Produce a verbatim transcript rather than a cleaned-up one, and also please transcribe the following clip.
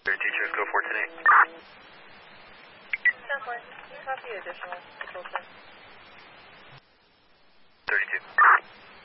Teachers, go for tonight. ten four, can you copy additional patrol ten?